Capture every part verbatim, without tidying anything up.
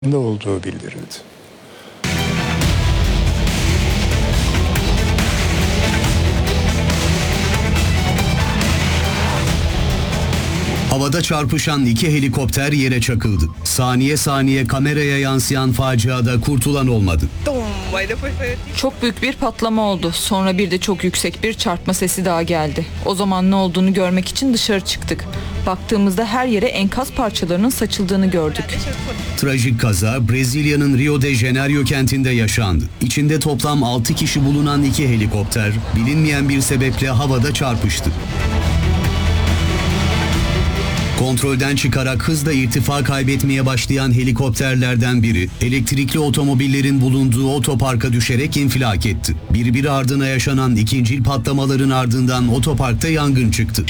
olduğu bildirildi. Havada çarpışan iki helikopter yere çakıldı. Saniye saniye kameraya yansıyan faciada kurtulan olmadı. Çok büyük bir patlama oldu. Sonra bir de çok yüksek bir çarpma sesi daha geldi. O zaman ne olduğunu görmek için dışarı çıktık. Baktığımızda her yere enkaz parçalarının saçıldığını gördük. Trajik kaza Brezilya'nın Rio de Janeiro kentinde yaşandı. İçinde toplam altı kişi bulunan iki helikopter bilinmeyen bir sebeple havada çarpıştı. Kontrolden çıkarak hızla irtifa kaybetmeye başlayan helikopterlerden biri elektrikli otomobillerin bulunduğu otoparka düşerek infilak etti. Birbiri ardına yaşanan ikincil patlamaların ardından otoparkta yangın çıktı.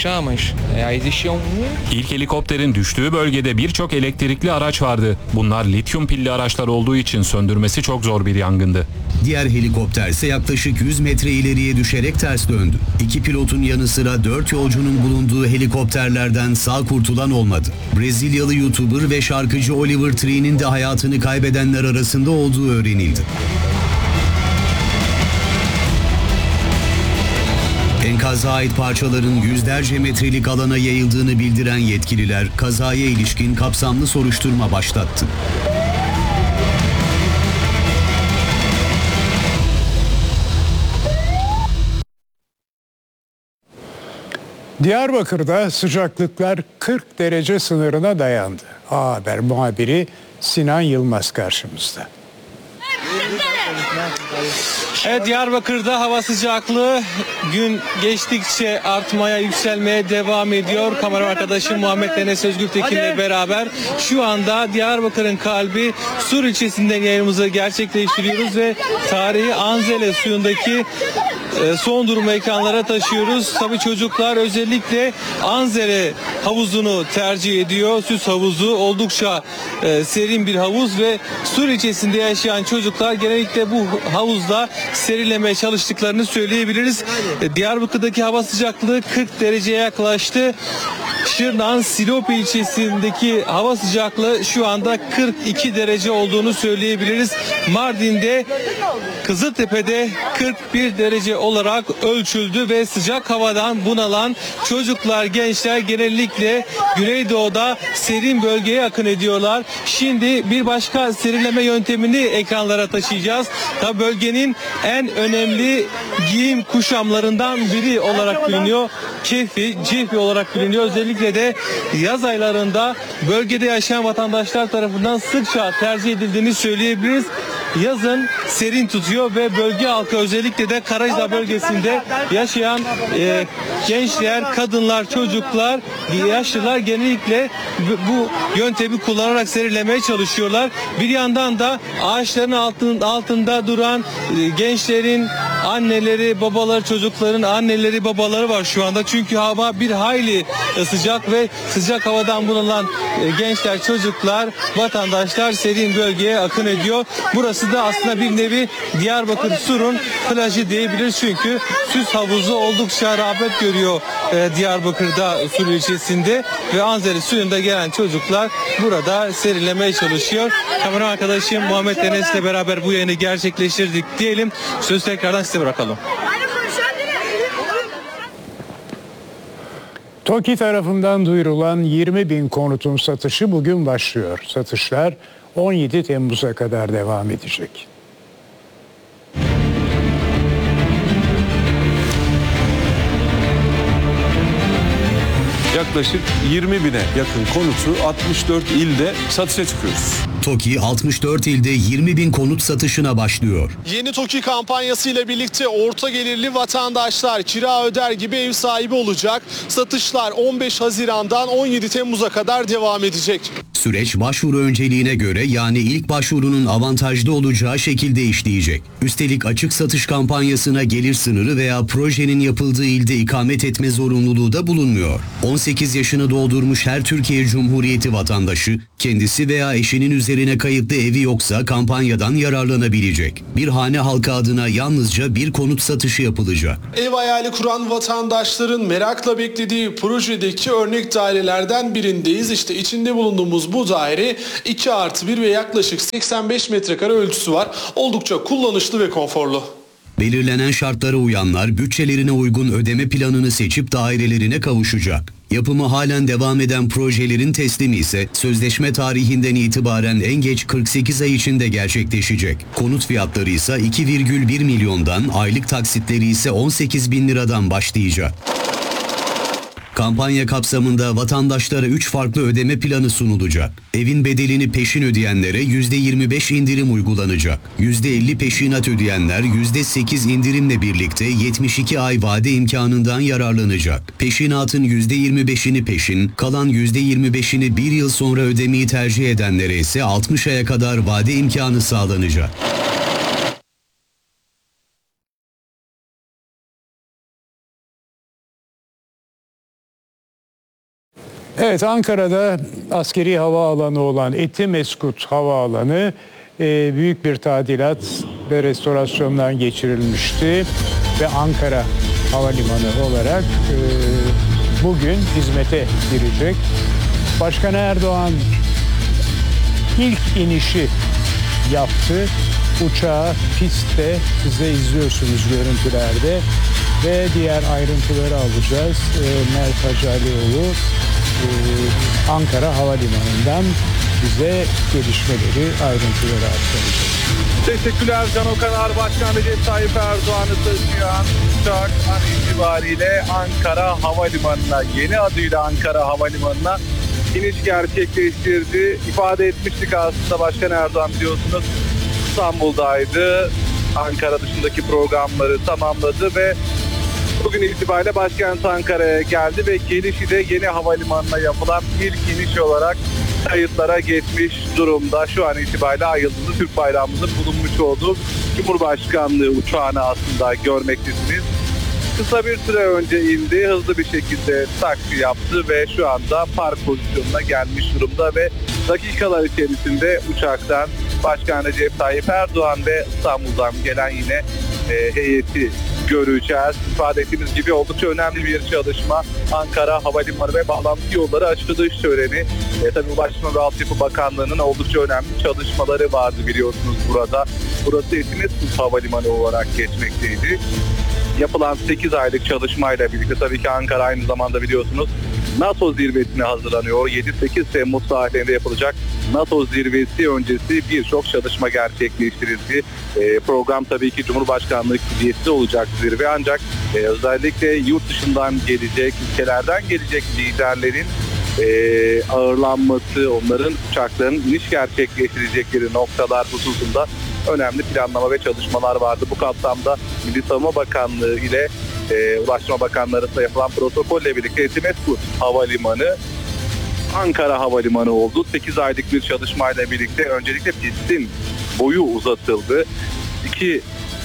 İlk helikopterin düştüğü bölgede birçok elektrikli araç vardı. Bunlar lityum pilli araçlar olduğu için söndürmesi çok zor bir yangındı. Diğer helikopter ise yaklaşık yüz metre ileriye düşerek ters döndü. İki pilotun yanı sıra dört yolcunun bulunduğu helikopterlerden sağ kurtulan olmadı. Brezilyalı YouTuber ve şarkıcı Oliver Tree'nin de hayatını kaybedenler arasında olduğu öğrenildi. Enkaza ait parçaların yüzlerce metrelik alana yayıldığını bildiren yetkililer kazaya ilişkin kapsamlı soruşturma başlattı. Diyarbakır'da sıcaklıklar kırk derece sınırına dayandı. A Haber muhabiri Sinan Yılmaz karşımızda. Evet, Diyarbakır'da hava sıcaklığı gün geçtikçe artmaya, yükselmeye devam ediyor. Kamera arkadaşım Muhammed Enes Özgürtekin ile beraber şu anda Diyarbakır'ın kalbi Sur ilçesinden yayınımızı gerçekleştiriyoruz ve tarihi Anzele suyundaki son durumu ekranlara taşıyoruz. Tabii çocuklar özellikle Anzele havuzunu tercih ediyor. Süs havuzu oldukça e, serin bir havuz ve Sur ilçesinde yaşayan çocuklar genellikle bu havuzda serinlemeye çalıştıklarını söyleyebiliriz. E, Diyarbakır'daki hava sıcaklığı kırk dereceye yaklaştı. Şırnak'ın Silopi ilçesindeki hava sıcaklığı şu anda kırk iki derece olduğunu söyleyebiliriz. Mardin'de Kızıltepe'de kırk bir derece olarak ölçüldü ve sıcak havadan bunalan çocuklar, gençler genellikle Güneydoğu'da serin bölgeye akın ediyorlar. Şimdi bir başka serinleme yöntemini ekranlara taşıyacağız. Tabii bölgenin en önemli giyim kuşamlarından biri olarak biliniyor. Kefi, cifi olarak biliniyor. Özellikle de yaz aylarında bölgede yaşayan vatandaşlar tarafından sıkça tercih edildiğini söyleyebiliriz. Yazın serin tutuyor ve bölge halkı özellikle de Karacadağ bölgesinde yaşayan e, gençler, kadınlar, çocuklar, yaşlılar genellikle bu yöntemi kullanarak serinlemeye çalışıyorlar. Bir yandan da ağaçların altın, altında duran e, gençlerin anneleri, babaları, çocukların anneleri, babaları var şu anda. Çünkü hava bir hayli sıcak ve sıcak havadan bunalan e, gençler, çocuklar, vatandaşlar serin bölgeye akın ediyor. Burası da aslında bir nevi Diyarbakır Sur'un plajı diyebiliriz çünkü süs havuzu oldukça rağbet görüyor e, Diyarbakır'da Sur ilçesinde ve Anzeli suyunda gelen çocuklar burada serinlemeye çalışıyor. Kamera arkadaşım Muhammed Enes ile beraber bu yayını gerçekleştirdik diyelim. Sözü tekrardan size bırakalım. TOKİ tarafından duyurulan yirmi bin konutun satışı bugün başlıyor. Satışlar on yedi Temmuz'a kadar devam edecek. Yaklaşık yirmi bine yakın konutu altmış dört ilde satışa çıkıyoruz. TOKİ altmış dört ilde yirmi bin konut satışına başlıyor. Yeni TOKİ kampanyası ile birlikte orta gelirli vatandaşlar kira öder gibi ev sahibi olacak. Satışlar on beş Haziran'dan on yedi Temmuz'a kadar devam edecek. Süreç başvuru önceliğine göre yani ilk başvurunun avantajlı olacağı şekilde işleyecek. Üstelik açık satış kampanyasına gelir sınırı veya projenin yapıldığı ilde ikamet etme zorunluluğu da bulunmuyor. on sekiz yaşını doldurmuş her Türkiye Cumhuriyeti vatandaşı Kendisi veya eşinin üzerine kayıtlı evi yoksa kampanyadan yararlanabilecek. Bir hane halkı adına yalnızca bir konut satışı yapılacak. Ev hayali kuran vatandaşların merakla beklediği projedeki örnek dairelerden birindeyiz. İşte içinde bulunduğumuz bu daire iki artı bir ve yaklaşık seksen beş metrekare ölçüsü var. Oldukça kullanışlı ve konforlu. Belirlenen şartlara uyanlar bütçelerine uygun ödeme planını seçip dairelerine kavuşacak. Yapımı halen devam eden projelerin teslimi ise sözleşme tarihinden itibaren en geç kırk sekiz ay içinde gerçekleşecek. Konut fiyatları ise iki virgül bir milyondan, aylık taksitleri ise on sekiz bin liradan başlayacak. Kampanya kapsamında vatandaşlara üç farklı ödeme planı sunulacak. Evin bedelini peşin ödeyenlere yüzde yirmi beş indirim uygulanacak. yüzde elli peşinat ödeyenler yüzde sekiz indirimle birlikte yetmiş iki ay vade imkanından yararlanacak. Peşinatın yüzde yirmi beşini peşin, kalan yüzde yirmi beşini bir yıl sonra ödemeyi tercih edenlere ise altmış aya kadar vade imkanı sağlanacak. Evet, Ankara'da askeri havaalanı olan Etimeskut Havaalanı e, büyük bir tadilat ve restorasyondan geçirilmişti ve Ankara Havalimanı olarak e, bugün hizmete girecek. Başkan Erdoğan ilk inişi yaptı. Uçağı pistte, size izliyorsunuz görüntülerde ve diğer ayrıntıları alacağız. E, Mert Hacalioğlu Ee, Ankara Havalimanı'ndan bize gelişmeleri, ayrıntıları aktaracak. Teşekkürler Can Okanar. Başkan Recep Tayyip Erdoğan'ı taşıyan uçak an itibariyle Ankara Havalimanı'na, yeni adıyla Ankara Havalimanı'na iniş gerçekleştirdi. İfade etmiştik aslında Başkan Erdoğan, biliyorsunuz İstanbul'daydı. Ankara dışındaki programları tamamladı ve bugün itibariyle başkent Ankara'ya geldi ve gelişi de yeni havalimanına yapılan ilk iniş olarak kayıtlara geçmiş durumda. Şu an itibariyle ay yıldızlı Türk bayrağımızın bulunmuş olduğu Cumhurbaşkanlığı uçağını aslında görmektesiniz. Kısa bir süre önce indi, hızlı bir şekilde taksi yaptı ve şu anda park pozisyonuna gelmiş durumda ve dakikalar içerisinde uçaktan Başkan Recep Tayyip Erdoğan ve İstanbul'dan gelen yine e, heyeti göreceğiz. İfade ettiğimiz gibi oldukça önemli bir çalışma. Ankara Havalimanı ve bağlantı yolları açılış töreni. E, tabii Ulaştırma ve Altyapı Bakanlığı'nın oldukça önemli çalışmaları vardı biliyorsunuz burada. Burası Etimeskut Havalimanı olarak geçmekteydi. Yapılan sekiz aylık çalışmayla birlikte tabii ki Ankara aynı zamanda biliyorsunuz NATO zirvesine hazırlanıyor. yedi sekiz Temmuz tarihlerinde yapılacak NATO zirvesi öncesi birçok çalışma gerçekleştirildi. E, program tabii ki Cumhurbaşkanlığı külliyesi olacak zirve, ancak e, özellikle yurt dışından gelecek, ülkelerden gelecek liderlerin e, ağırlanması, onların uçaklarının iniş gerçekleştirecekleri noktalar hususunda önemli planlama ve çalışmalar vardı. Bu kapsamda Milli Savunma Bakanlığı ile e, Ulaştırma Bakanlığı arasında yapılan protokolle birlikte Etimeskut Havalimanı Ankara Havalimanı oldu. sekiz aylık bir çalışmayla birlikte öncelikle pistin boyu uzatıldı. iki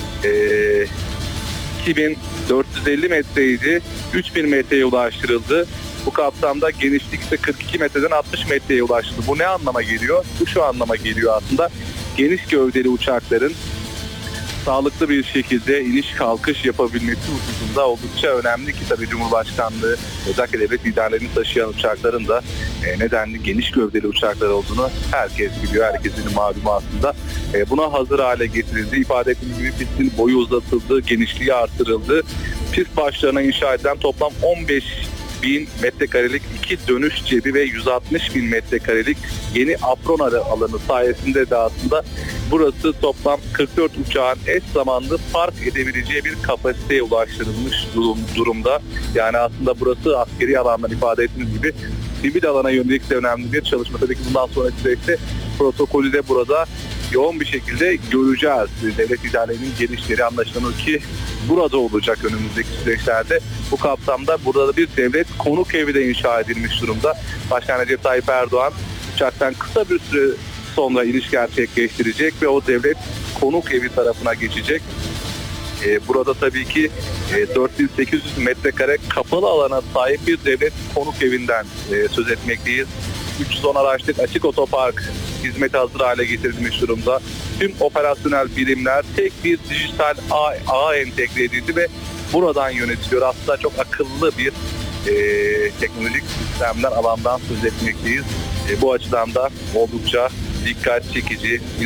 bin dört yüz elli metreydi. üç bin metreye ulaştırıldı. Bu kapsamda genişlik ise kırk iki metreden altmış metreye ulaştı. Bu ne anlama geliyor? Bu şu anlama geliyor aslında. Geniş gövdeli uçakların sağlıklı bir şekilde iniş kalkış yapabilmesi hususunda oldukça önemli ki tabii Cumhurbaşkanlığı özellikle devlet liderlerini taşıyan uçakların da e, nedenli geniş gövdeli uçaklar olduğunu herkes biliyor, herkesin malumu aslında. E, buna hazır hale getirildi. İfade ettiğim gibi pistin boyu uzatıldı, genişliği artırıldı. Pist başlarına inşa edilen toplam on beş bin metrekarelik iki dönüş cebi ve yüz altmış bin metrekarelik yeni apron alanı sayesinde de aslında burası toplam kırk dört uçağın eş zamanlı park edebileceği bir kapasiteye ulaştırılmış durum, durumda. Yani aslında burası askeri alandan ifade ettiğiniz gibi sivil alana yönelik de önemli bir çalışma. Tabii ki bundan sonraki süreçte protokolü de burada yoğun bir şekilde göreceğiz. Devlet liderlerinin gelişleri anlaşılan ki burada olacak önümüzdeki süreçlerde. Bu kapsamda burada da bir devlet konuk evi de inşa edilmiş durumda. Başkan Recep Tayyip Erdoğan uçaktan kısa bir süre sonra iniş gerçekleştirecek ve o devlet konuk evi tarafına geçecek. Burada tabii ki dört bin sekiz yüz metrekare kapalı alana sahip bir devlet konuk evinden söz etmekteyiz. üç yüz on araçlık açık otopark hizmete hazır hale getirilmiş durumda. Tüm operasyonel birimler tek bir dijital ağ, ağa entegre edildi ve buradan yönetiliyor. Aslında çok akıllı bir e, teknolojik sistemler alandan söz etmekteyiz. E, bu açıdan da oldukça dikkat çekici.